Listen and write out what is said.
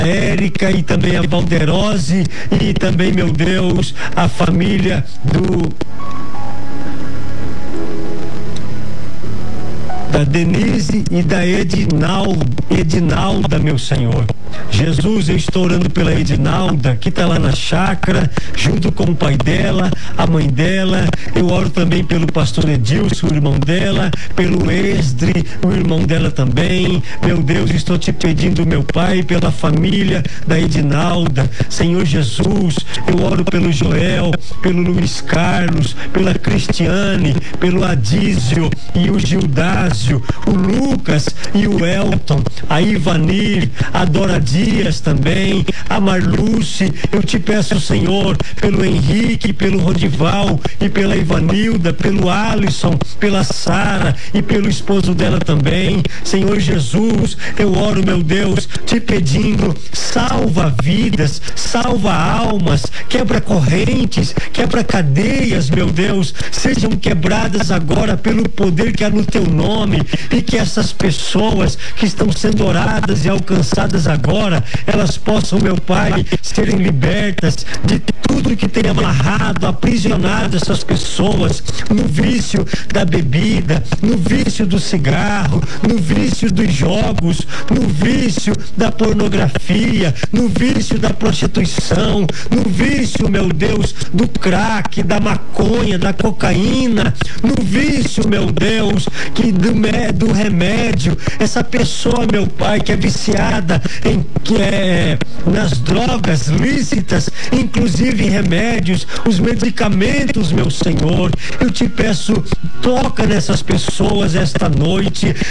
Érica e também a Valderose e também, meu Deus, a família da Denise e da Edinalda, meu Senhor. Jesus, eu estou orando pela Edinalda, que está lá na chácara, junto com o pai dela, a mãe dela. Eu oro também pelo pastor Edilson, o irmão dela, pelo Esdre, o irmão dela também. Meu Deus, estou te pedindo, meu Pai, pela família da Edinalda. Senhor Jesus, eu oro pelo Joel, pelo Luiz Carlos, pela Cristiane, pelo Adísio e o Gildásio, o Lucas e o Elton, a Ivanir, a Dora Dias também, a Marluce. Eu te peço, Senhor, pelo Henrique, pelo Rodival e pela Ivanilda, pelo Alisson, pela Sara e pelo esposo dela também. Senhor Jesus, eu oro, meu Deus, te pedindo, salva vidas, salva almas, quebra correntes, quebra cadeias, meu Deus, sejam quebradas agora pelo poder que há no teu nome, e que essas pessoas que estão sendo oradas e alcançadas agora, elas possam, meu Pai, serem libertas de tudo que tem amarrado, aprisionado essas pessoas no vício da bebida, no vício do cigarro, no vício dos jogos, no vício da pornografia, no vício da prostituição, no vício, meu Deus, do crack, da maconha, da cocaína, no vício, meu Deus, do remédio. Essa pessoa, meu Pai, que é viciada nas drogas lícitas, inclusive remédios, os medicamentos, meu Senhor, eu te peço, toca nessas pessoas esta noite,